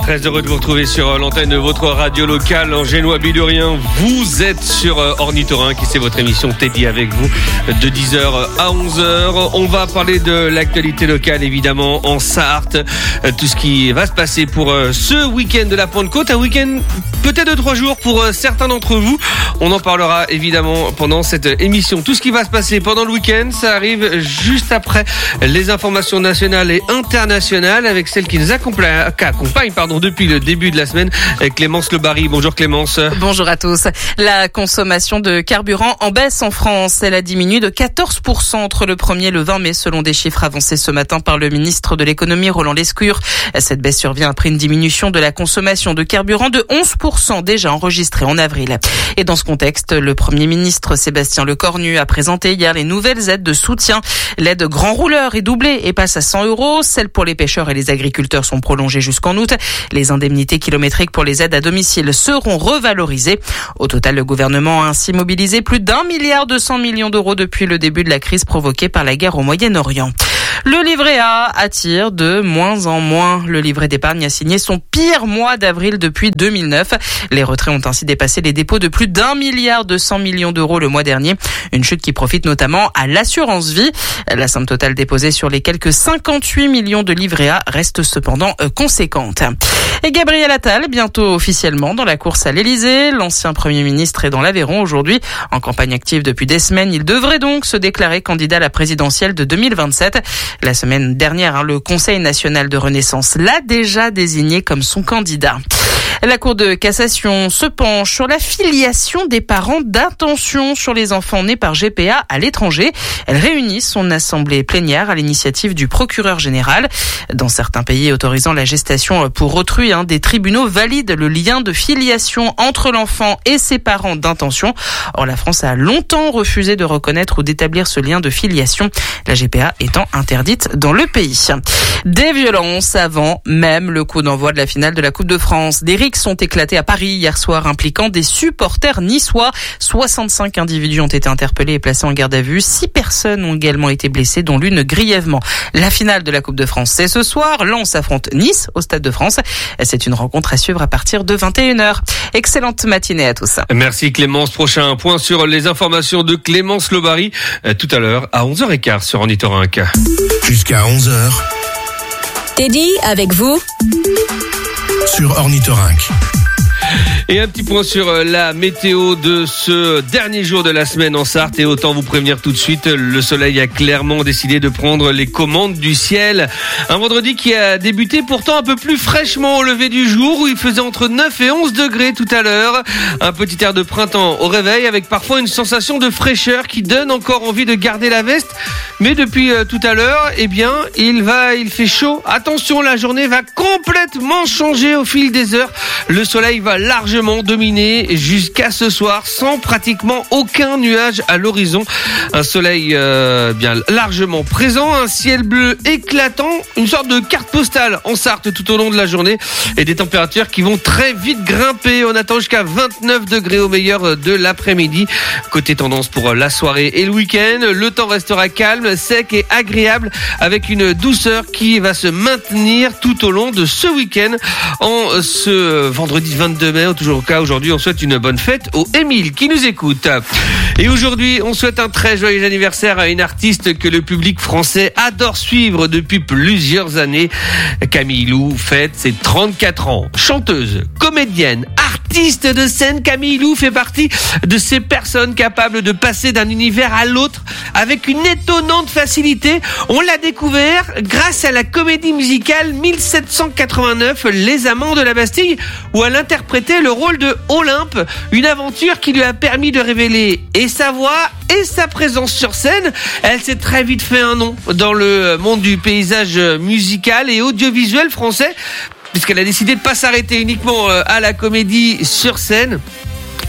Très heureux de vous retrouver sur l'antenne de votre radio locale en génois-bidurien. Vous êtes sur Ornithorynque et c'est votre émission Teddy avec vous de 10h à 11h. On va parler de l'actualité locale évidemment en Sarthe. Tout ce qui va se passer pour ce week-end de la Pentecôte. Un week-end peut-être de 3 jours pour certains d'entre vous. On en parlera évidemment pendant cette émission. Tout ce qui va se passer pendant le week-end, ça arrive juste après les informations nationales et internationales avec celle qui nous accompagne depuis le début de la semaine, Clémence Lebary. Bonjour Clémence. Bonjour à tous. La consommation de carburant en baisse en France. Elle a diminué de 14% entre le 1er et le 20 mai selon des chiffres avancés ce matin par le ministre de l'économie Roland Lescure. Cette baisse survient après une diminution de la consommation de carburant de 11% déjà enregistrée en avril. Et dans ce contexte, le Premier ministre Sébastien Lecornu a présenté hier les nouvelles aides de soutien. L'aide grand rouleur est doublée et passe à 100 €. Celles pour les pêcheurs et les agriculteurs sont prolongées jusqu'en août. Les indemnités kilométriques pour les aides à domicile seront revalorisées. Au total, le gouvernement a ainsi mobilisé plus d'1,2 milliard d'euros depuis le début de la crise provoquée par la guerre au Moyen-Orient. Le livret A attire de moins en moins. Le livret d'épargne a signé son pire mois d'avril depuis 2009. Les retraits ont ainsi dépassé les dépôts de plus d'1,2 milliard d'euros le mois dernier. Une chute qui profite notamment à l'assurance vie. La somme totale déposée sur les quelques 58 millions de livrets A reste cependant conséquente. Et Gabriel Attal, bientôt officiellement dans la course à l'Elysée. L'ancien Premier ministre est dans l'Aveyron aujourd'hui. En campagne active depuis des semaines, il devrait donc se déclarer candidat à la présidentielle de 2027. La semaine dernière, le Conseil national de Renaissance l'a déjà désigné comme son candidat. La Cour de cassation se penche sur la filiation des parents d'intention sur les enfants nés par GPA à l'étranger. Elle réunit son assemblée plénière à l'initiative du procureur général. Dans certains pays autorisant la gestation pour autrui, des tribunaux valident le lien de filiation entre l'enfant et ses parents d'intention. Or, la France a longtemps refusé de reconnaître ou d'établir ce lien de filiation, la GPA étant interdite dans le pays. Des violences avant même le coup d'envoi de la finale de la Coupe de France. Des rixes sont éclatés à Paris hier soir impliquant des supporters niçois. 65 individus ont été interpellés et placés en garde à vue. 6 personnes ont également été blessées, dont l'une grièvement. La finale de la Coupe de France, c'est ce soir. Lens affronte Nice au Stade de France. C'est une rencontre à suivre à partir de 21h. Excellente matinée à tous. Merci Clémence. Prochain point sur les informations de Clémence Lebary tout à l'heure à 11h15 sur Ornithorynque. Jusqu'à 11h. Teddy avec vous sur Ornithorynque. Et un petit point sur la météo de ce dernier jour de la semaine en Sarthe. Et autant vous prévenir tout de suite, le soleil a clairement décidé de prendre les commandes du ciel. Un vendredi qui a débuté pourtant un peu plus fraîchement au lever du jour, où il faisait entre 9 et 11 degrés tout à l'heure. Un petit air de printemps au réveil avec parfois une sensation de fraîcheur qui donne encore envie de garder la veste. Mais depuis tout à l'heure, il fait chaud. Attention, la journée va complètement changer au fil des heures. Le soleil va largement dominer jusqu'à ce soir sans pratiquement aucun nuage à l'horizon. Un soleil bien largement présent, un ciel bleu éclatant, une sorte de carte postale en Sarthe tout au long de la journée et des températures qui vont très vite grimper. On attend jusqu'à 29 degrés au meilleur de l'après-midi. Côté tendance pour la soirée et le week-end, le temps restera calme, sec et agréable avec une douceur qui va se maintenir tout au long de ce week-end. En ce vendredi 22 mai, toujours au cas aujourd'hui, on souhaite une bonne fête au Émile qui nous écoute. Et aujourd'hui, on souhaite un très joyeux anniversaire à une artiste que le public français adore suivre depuis plusieurs années. Camille Lou fête ses 34 ans. Chanteuse, comédienne, artiste de scène, Camille Lou fait partie de ces personnes capables de passer d'un univers à l'autre avec une étonnante facilité. On l'a découvert grâce à la comédie musicale 1789, Les Amants de la Bastille, où elle interprétait le rôle de Olympe, une aventure qui lui a permis de révéler et sa voix et sa présence sur scène. Elle s'est très vite fait un nom dans le monde du paysage musical et audiovisuel français, puisqu'elle a décidé de ne pas s'arrêter uniquement à la comédie sur scène.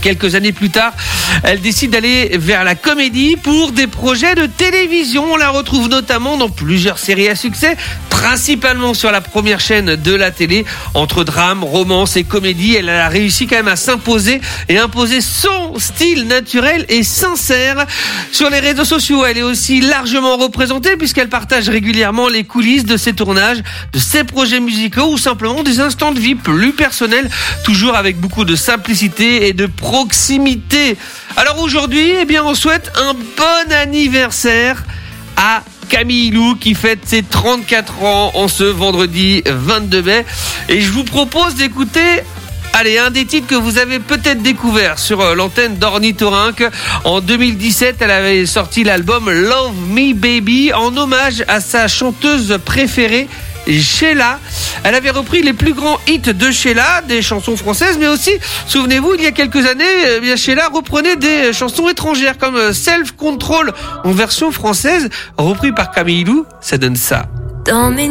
Quelques années plus tard, elle décide d'aller vers la comédie pour des projets de télévision. On la retrouve notamment dans plusieurs séries à succès, principalement sur la première chaîne de la télé. Entre drame, romance et comédie, elle a réussi quand même à s'imposer et imposer son style naturel et sincère. Sur les réseaux sociaux, elle est aussi largement représentée puisqu'elle partage régulièrement les coulisses de ses tournages, de ses projets musicaux ou simplement des instants de vie plus personnels, toujours avec beaucoup de simplicité et de proximité. Alors aujourd'hui, on souhaite un bon anniversaire à Camille Lou qui fête ses 34 ans en ce vendredi 22 mai. Et je vous propose d'écouter un des titres que vous avez peut-être découvert sur l'antenne d'Ornithorynque. En 2017, elle avait sorti l'album Love Me Baby en hommage à sa chanteuse préférée, Sheila. Elle avait repris les plus grands hits de Sheila, des chansons françaises, mais aussi, souvenez-vous, il y a quelques années, Sheila reprenait des chansons étrangères comme Self Control en version française, repris par Camille Lou. Ça donne ça. Dans mes